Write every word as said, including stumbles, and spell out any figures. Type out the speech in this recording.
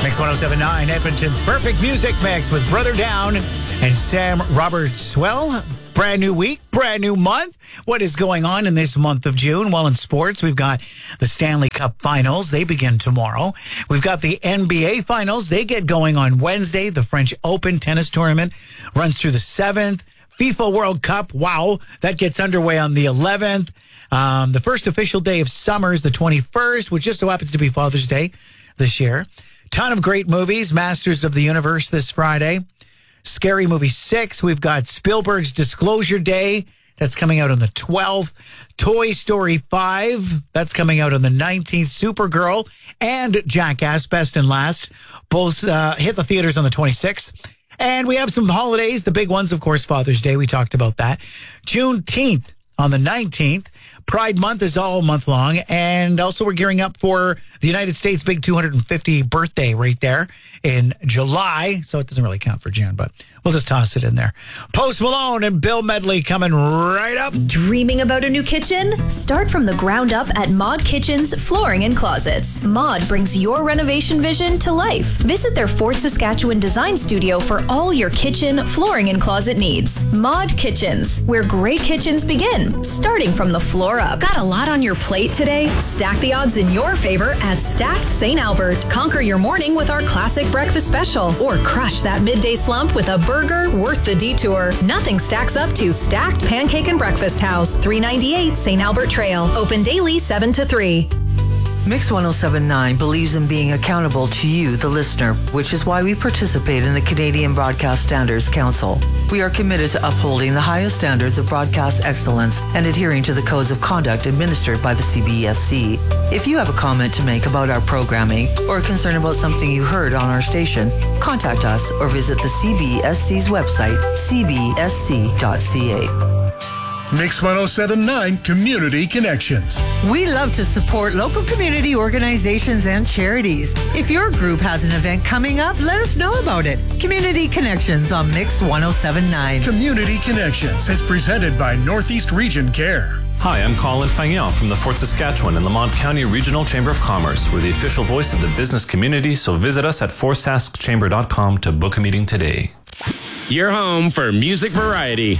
Mix one oh seven point nine, Edmonton's perfect music mix with Brother Down and Sam Robertswell. Brand new week, brand new month. What is going on in this month of June? Well, in sports, we've got the Stanley Cup Finals. They begin tomorrow. We've got the N B A Finals. They get going on Wednesday. The French Open tennis tournament runs through the seventh. FIFA World Cup, wow, that gets underway on the eleventh. Um, the first official day of summer is the twenty-first, which just so happens to be Father's Day this year. Ton of great movies. Masters of the Universe this Friday. Scary Movie six. We've got Spielberg's Disclosure Day. That's coming out on the twelfth. Toy Story five. That's coming out on the nineteenth. Supergirl and Jackass, Best and Last, both uh, hit the theaters on the twenty-sixth. And we have some holidays. The big ones, of course, Father's Day. We talked about that. Juneteenth on the nineteenth. Pride Month is all month long. And also we're gearing up for the United States' big two hundred fiftieth birthday right there in July. So it doesn't really count for June, but we'll just toss it in there. Post Malone and Bill Medley coming right up. Dreaming about a new kitchen? Start from the ground up at Mod Kitchens Flooring and Closets. Mod brings your renovation vision to life. Visit their Fort Saskatchewan design studio for all your kitchen, flooring, and closet needs. Mod Kitchens, where great kitchens begin, starting from the floor up. Got a lot on your plate today? Stack the odds in your favor at Stacked Saint Albert. Conquer your morning with our classic breakfast special, or crush that midday slump with a burger worth the detour. Nothing stacks up to Stacked Pancake and Breakfast House, three ninety-eight Saint Albert Trail. Open daily seven to three. Mix one oh seven point nine believes in being accountable to you, the listener, which is why we participate in the Canadian Broadcast Standards Council. We are committed to upholding the highest standards of broadcast excellence and adhering to the codes of conduct administered by the C B S C. If you have a comment to make about our programming or a concern about something you heard on our station, contact us or visit the C B S C's website, c b s c dot c a. Mix one oh seven point nine Community Connections. We love to support local community organizations and charities. If your group has an event coming up, let us know about it. Community Connections on Mix one oh seven point nine. Community Connections is presented by Northeast Region Care. Hi, I'm Colin Fagnon from the Fort Saskatchewan and Lamont County Regional Chamber of Commerce. We're the official voice of the business community, so visit us at fort sask chamber dot com to book a meeting today. Your home for music variety.